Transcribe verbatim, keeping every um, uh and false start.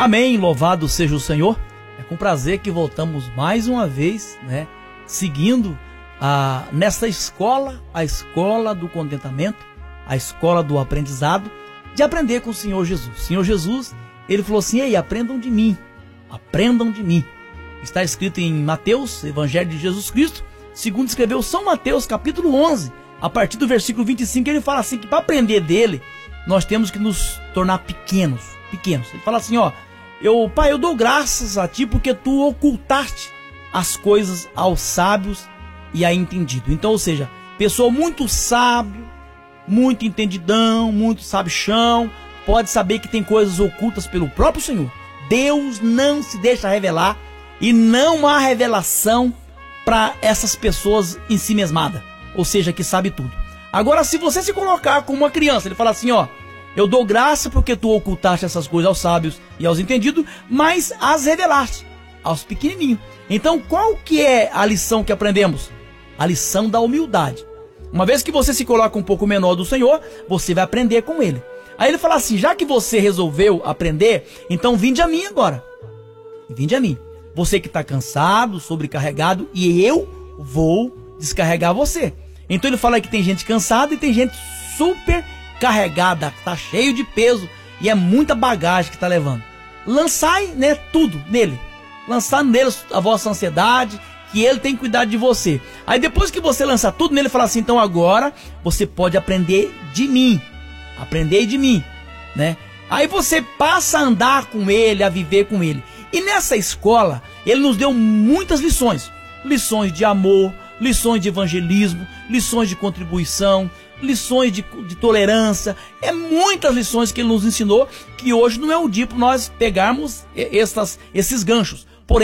Amém, louvado seja o Senhor. É com prazer que voltamos mais uma vez, né, seguindo a, nessa escola, a escola do contentamento, a escola do aprendizado, de aprender com o Senhor Jesus. O Senhor Jesus, ele falou assim: ei, aprendam de mim, aprendam de mim. Está escrito em Mateus, Evangelho de Jesus Cristo, segundo escreveu São Mateus, capítulo onze, a partir do versículo vinte e cinco, ele fala assim, que para aprender dele, nós temos que nos tornar pequenos, pequenos. Ele fala assim, ó, eu, pai, eu dou graças a ti porque tu ocultaste as coisas aos sábios e a entendido. Então, ou seja, pessoa muito sábio, muito entendidão, muito sabichão, pode saber que tem coisas ocultas pelo próprio Senhor. Deus não se deixa revelar e não há revelação para essas pessoas em si mesmadas, ou seja, que sabe tudo. Agora, se você se colocar como uma criança, ele fala assim, ó, eu dou graça porque tu ocultaste essas coisas aos sábios e aos entendidos, mas as revelaste aos pequenininhos. Então, qual que é a lição que aprendemos? A lição da humildade. Uma vez que você se coloca um pouco menor do Senhor, você vai aprender com Ele. Aí ele fala assim, já que você resolveu aprender, então vinde a mim agora. Vinde a mim. Você que está cansado, sobrecarregado, e eu vou descarregar você. Então ele fala que tem gente cansada e tem gente super carregada, está cheio de peso e é muita bagagem que está levando. Lançai, né, tudo nele. Lançar nele a vossa ansiedade, que ele tem que cuidar de você. Aí depois que você lançar tudo nele, fala assim, então agora você pode aprender de mim. Aprender de mim, né? Aí você passa a andar com ele, a viver com ele. E nessa escola, ele nos deu muitas lições. Lições de amor, lições de evangelismo, lições de contribuição, lições de, de tolerância. É muitas lições que ele nos ensinou, que hoje não é o dia para nós pegarmos essas, esses ganchos.